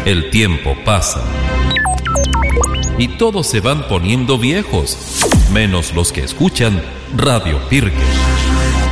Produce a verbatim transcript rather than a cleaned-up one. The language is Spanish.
El tiempo pasa y todos se van poniendo viejos, menos los que escuchan Radio Pirque.